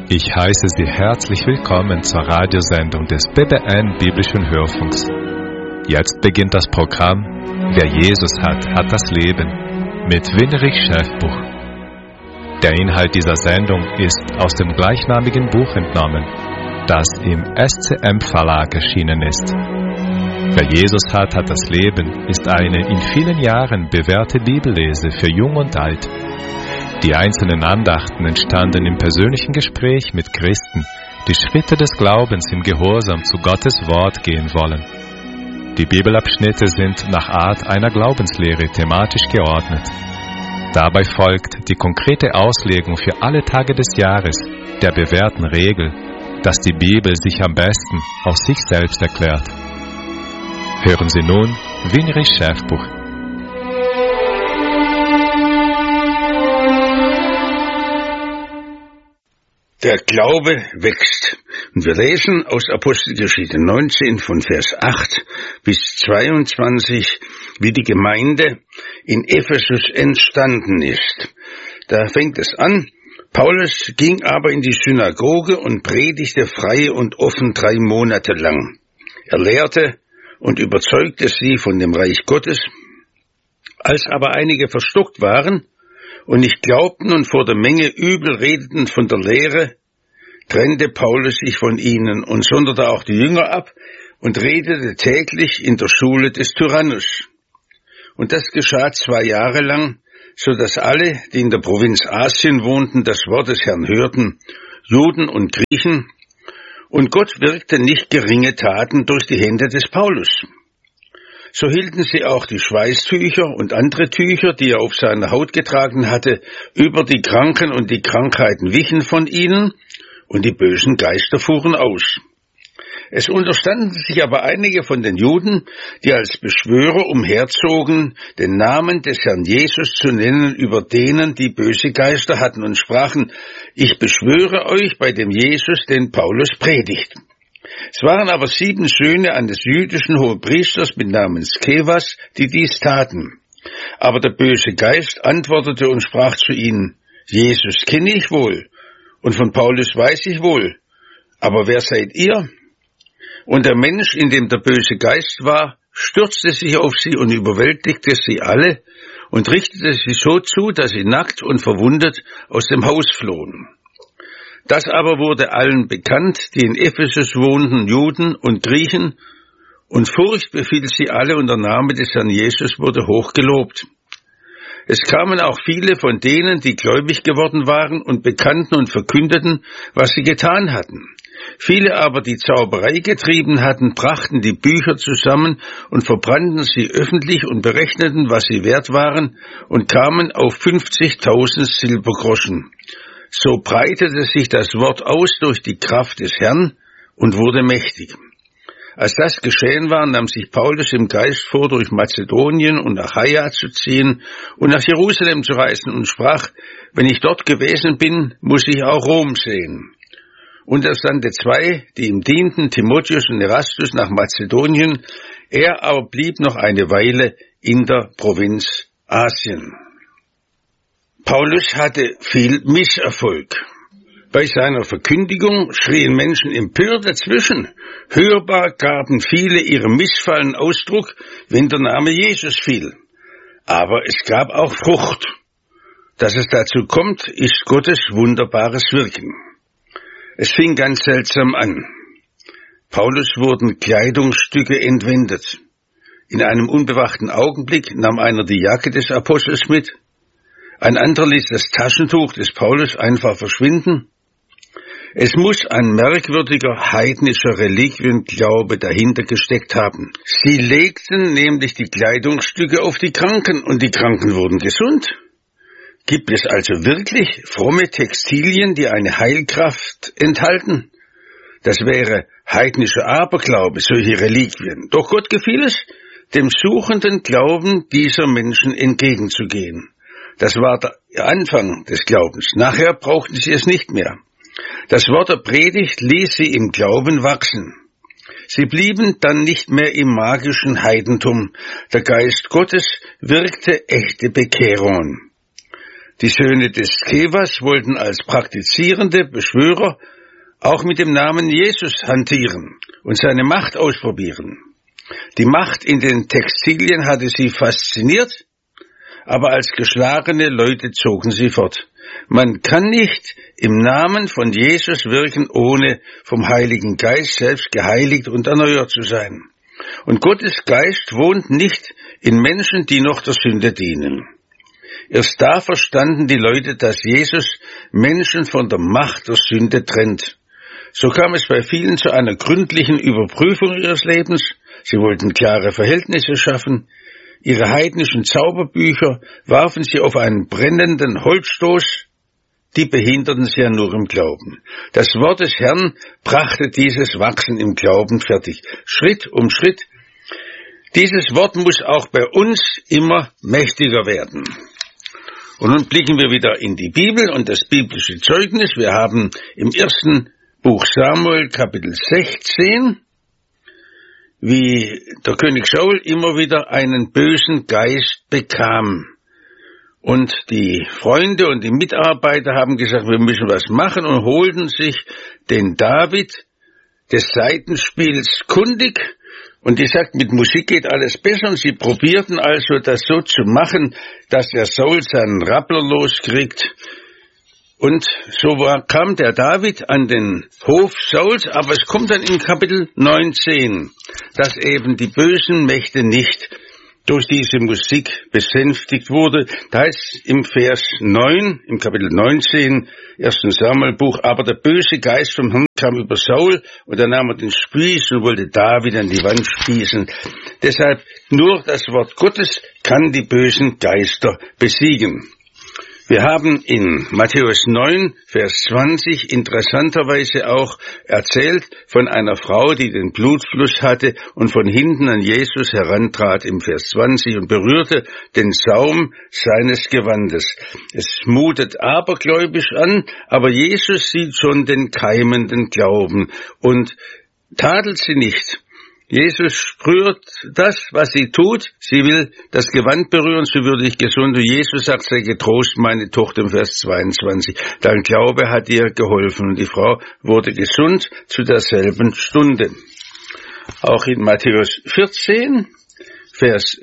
Ich heiße Sie herzlich willkommen zur Radiosendung des BBN Biblischen Hörfunks. Jetzt beginnt das Programm Wer Jesus hat, hat das Leben mit Winrich Schäfbuch. Der Inhalt dieser Sendung ist aus dem gleichnamigen Buch entnommen, das im SCM Verlag erschienen ist. Wer Jesus hat, hat das Leben ist eine in vielen Jahren bewährte Bibellese für Jung und Alt. Die einzelnen Andachten entstanden im persönlichen Gespräch mit Christen, die Schritte des Glaubens im Gehorsam zu Gottes Wort gehen wollen. Die Bibelabschnitte sind nach Art einer Glaubenslehre thematisch geordnet. Dabei folgt die konkrete Auslegung für alle Tage des Jahres der bewährten Regel, dass die Bibel sich am besten aus sich selbst erklärt. Hören Sie nun Winrich Schäfbuch. Der Glaube wächst. Und wir lesen aus Apostelgeschichte 19 von Vers 8 bis 22, wie die Gemeinde in Ephesus entstanden ist. Da fängt es an: Paulus ging aber in die Synagoge und predigte frei und offen 3 Monate lang. Er lehrte und überzeugte sie von dem Reich Gottes. Als aber einige verstockt waren und nicht glaubten und vor der Menge übel redeten von der Lehre, trennte Paulus sich von ihnen und sonderte auch die Jünger ab und redete täglich in der Schule des Tyrannus. Und das geschah 2 Jahre lang, so dass alle, die in der Provinz Asien wohnten, das Wort des Herrn hörten, Juden und Griechen, und Gott wirkte nicht geringe Taten durch die Hände des Paulus. So hielten sie auch die Schweißtücher und andere Tücher, die er auf seiner Haut getragen hatte, über die Kranken, und die Krankheiten wichen von ihnen, und die bösen Geister fuhren aus. Es unterstanden sich aber einige von den Juden, die als Beschwörer umherzogen, den Namen des Herrn Jesus zu nennen über denen, die böse Geister hatten, und sprachen: Ich beschwöre euch bei dem Jesus, den Paulus predigt. Es waren aber 7 Söhne eines jüdischen Hohepriesters mit Namen Skevas, die dies taten. Aber der böse Geist antwortete und sprach zu ihnen: Jesus kenne ich wohl, und von Paulus weiß ich wohl, aber wer seid ihr? Und der Mensch, in dem der böse Geist war, stürzte sich auf sie und überwältigte sie alle und richtete sie so zu, dass sie nackt und verwundet aus dem Haus flohen. Das aber wurde allen bekannt, die in Ephesus wohnten, Juden und Griechen, und Furcht befiel sie alle, und der Name des Herrn Jesus wurde hochgelobt. Es kamen auch viele von denen, die gläubig geworden waren, und bekannten und verkündeten, was sie getan hatten. Viele aber, die Zauberei getrieben hatten, brachten die Bücher zusammen und verbrannten sie öffentlich und berechneten, was sie wert waren, und kamen auf 50.000 Silbergroschen. So breitete sich das Wort aus durch die Kraft des Herrn und wurde mächtig. Als das geschehen war, nahm sich Paulus im Geist vor, durch Mazedonien und Achaia zu ziehen und nach Jerusalem zu reisen, und sprach: Wenn ich dort gewesen bin, muss ich auch Rom sehen. Und er sandte 2, die ihm dienten, Timotheus und Erastus, nach Mazedonien. Er aber blieb noch eine Weile in der Provinz Asien. Paulus hatte viel Misserfolg. Bei seiner Verkündigung schrien Menschen empört dazwischen. Hörbar gaben viele ihrem Missfallen Ausdruck, wenn der Name Jesus fiel. Aber es gab auch Frucht. Dass es dazu kommt, ist Gottes wunderbares Wirken. Es fing ganz seltsam an. Paulus wurden Kleidungsstücke entwendet. In einem unbewachten Augenblick nahm einer die Jacke des Apostels mit. Ein anderer ließ das Taschentuch des Paulus einfach verschwinden. Es muss ein merkwürdiger heidnischer Reliquienglaube dahinter gesteckt haben. Sie legten nämlich die Kleidungsstücke auf die Kranken, und die Kranken wurden gesund. Gibt es also wirklich fromme Textilien, die eine Heilkraft enthalten? Das wäre heidnischer Aberglaube, solche Reliquien. Doch Gott gefiel es, dem suchenden Glauben dieser Menschen entgegenzugehen. Das war der Anfang des Glaubens. Nachher brauchten sie es nicht mehr. Das Wort der Predigt ließ sie im Glauben wachsen. Sie blieben dann nicht mehr im magischen Heidentum. Der Geist Gottes wirkte echte Bekehrungen. Die Söhne des Skevas wollten als praktizierende Beschwörer auch mit dem Namen Jesus hantieren und seine Macht ausprobieren. Die Macht in den Textilien hatte sie fasziniert, aber als geschlagene Leute zogen sie fort. Man kann nicht im Namen von Jesus wirken, ohne vom Heiligen Geist selbst geheiligt und erneuert zu sein. Und Gottes Geist wohnt nicht in Menschen, die noch der Sünde dienen. Erst da verstanden die Leute, dass Jesus Menschen von der Macht der Sünde trennt. So kam es bei vielen zu einer gründlichen Überprüfung ihres Lebens. Sie wollten klare Verhältnisse schaffen. Ihre heidnischen Zauberbücher warfen sie auf einen brennenden Holzstoß. Die behinderten sie ja nur im Glauben. Das Wort des Herrn brachte dieses Wachsen im Glauben fertig, Schritt um Schritt. Dieses Wort muss auch bei uns immer mächtiger werden. Und nun blicken wir wieder in die Bibel und das biblische Zeugnis. Wir haben im 1. Buch Samuel, Kapitel 16, wie der König Saul immer wieder einen bösen Geist bekam. Und die Freunde und die Mitarbeiter haben gesagt, wir müssen was machen und holten sich den David des Saitenspiels kundig. Und die sagt, mit Musik geht alles besser. Und sie probierten also, das so zu machen, dass der Saul seinen Rappler loskriegt. Und so kam der David an den Hof Sauls, aber es kommt dann im Kapitel 19, dass eben die bösen Mächte nicht durch diese Musik besänftigt wurde. Da heißt im Vers 9, im Kapitel 19, 1. Samuelbuch, aber der böse Geist vom Herrn kam über Saul und er nahm den Spieß und wollte David an die Wand spießen. Deshalb nur das Wort Gottes kann die bösen Geister besiegen. Wir haben in Matthäus 9, Vers 20 interessanterweise auch erzählt von einer Frau, die den Blutfluss hatte und von hinten an Jesus herantrat im Vers 20 und berührte den Saum seines Gewandes. Es mutet abergläubisch an, aber Jesus sieht schon den keimenden Glauben und tadelt sie nicht. Jesus spürt das, was sie tut. Sie will das Gewand berühren, so würde ich gesund. Und Jesus sagt, sei getrost, meine Tochter, im Vers 22. Dein Glaube hat dir geholfen. Und die Frau wurde gesund zu derselben Stunde. Auch in Matthäus 14, Vers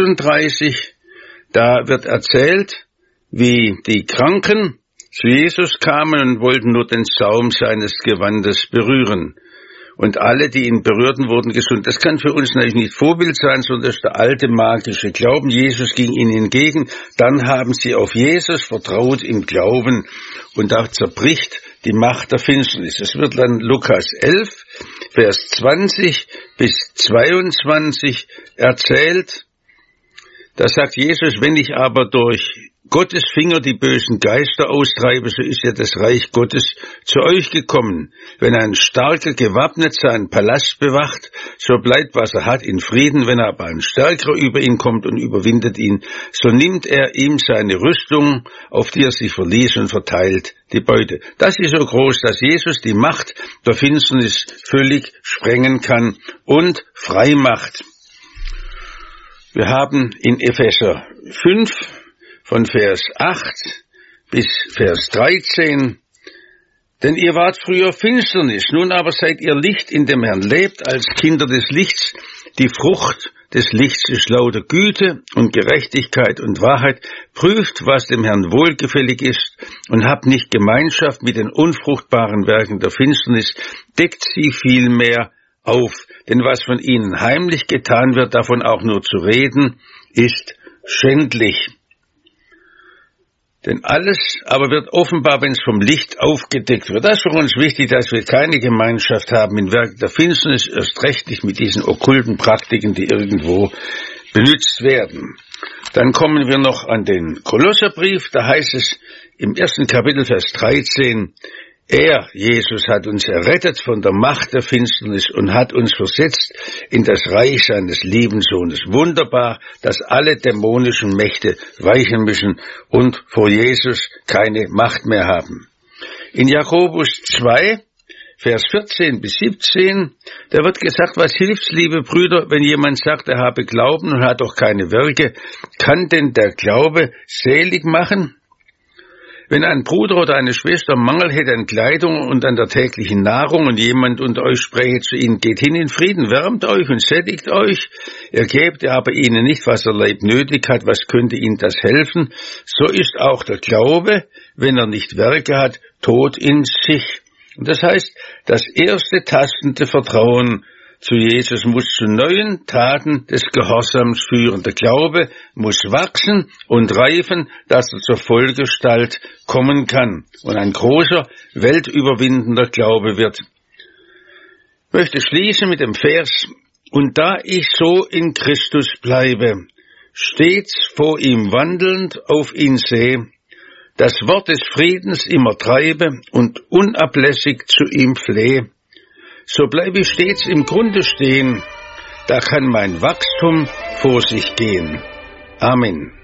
36, da wird erzählt, wie die Kranken zu Jesus kamen und wollten nur den Saum seines Gewandes berühren. Und alle, die ihn berührten, wurden gesund. Das kann für uns natürlich nicht Vorbild sein, sondern das ist der alte magische Glauben. Jesus ging ihnen entgegen. Dann haben sie auf Jesus vertraut im Glauben. Und da zerbricht die Macht der Finsternis. Es wird dann Lukas 11, Vers 20 bis 22 erzählt. Da sagt Jesus, wenn ich aber durch Gottes Finger die bösen Geister austreibe, so ist ja das Reich Gottes zu euch gekommen. Wenn ein Starker gewappnet seinen Palast bewacht, so bleibt, was er hat, in Frieden. Wenn aber ein Stärkerer über ihn kommt und überwindet ihn, so nimmt er ihm seine Rüstung, auf die er sich verließ, und verteilt die Beute. Das ist so groß, dass Jesus die Macht der Finsternis völlig sprengen kann und frei macht. Wir haben in Epheser 5 von Vers 8 bis Vers 13, denn ihr wart früher Finsternis, nun aber seid ihr Licht in dem Herrn, lebt als Kinder des Lichts. Die Frucht des Lichts ist lauter Güte und Gerechtigkeit und Wahrheit. Prüft, was dem Herrn wohlgefällig ist, und habt nicht Gemeinschaft mit den unfruchtbaren Werken der Finsternis, deckt sie vielmehr auf. Denn was von ihnen heimlich getan wird, davon auch nur zu reden, ist schändlich. Denn alles aber wird offenbar, wenn es vom Licht aufgedeckt wird. Das ist für uns wichtig, dass wir keine Gemeinschaft haben in Werken der Finsternis, erst recht nicht mit diesen okkulten Praktiken, die irgendwo benutzt werden. Dann kommen wir noch an den Kolosserbrief, da heißt es im 1. Kapitel, Vers 13, er, Jesus, hat uns errettet von der Macht der Finsternis und hat uns versetzt in das Reich seines lieben Sohnes. Wunderbar, dass alle dämonischen Mächte weichen müssen und vor Jesus keine Macht mehr haben. In Jakobus 2, Vers 14 bis 17, da wird gesagt, was hilft's, liebe Brüder, wenn jemand sagt, er habe Glauben und hat doch keine Werke, kann denn der Glaube selig machen? Wenn ein Bruder oder eine Schwester Mangel hätte an Kleidung und an der täglichen Nahrung und jemand unter euch spräche zu ihnen, geht hin in Frieden, wärmt euch und sättigt euch, er gebt aber ihnen nicht, was er Leib nötig hat, was könnte ihnen das helfen? So ist auch der Glaube, wenn er nicht Werke hat, tot in sich. Und das heißt, das erste tastende Vertrauen zu Jesus muss zu neuen Taten des Gehorsams führen. Der Glaube muss wachsen und reifen, dass er zur Vollgestalt kommen kann und ein großer, weltüberwindender Glaube wird. Ich möchte schließen mit dem Vers: Und da ich so in Christus bleibe, stets vor ihm wandelnd auf ihn sehe, das Wort des Friedens immer treibe und unablässig zu ihm flehe, so bleibe ich stets im Grunde stehen, da kann mein Wachstum vor sich gehen. Amen.